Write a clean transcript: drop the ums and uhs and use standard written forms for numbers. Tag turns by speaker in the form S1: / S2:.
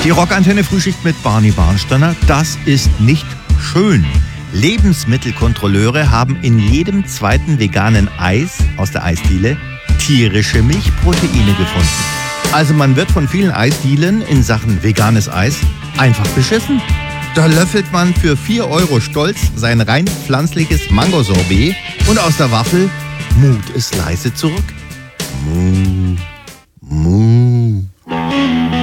S1: Die Rockantenne Frühschicht mit Barney Barnsteiner, das ist nicht schön. Lebensmittelkontrolleure haben in jedem zweiten veganen Eis aus der Eisdiele tierische Milchproteine gefunden. Also man wird von vielen Eisdielen in Sachen veganes Eis einfach beschissen. Da löffelt man für 4 € stolz sein rein pflanzliches Mangosorbet und aus der Waffel muht es leise zurück. Mu, mu.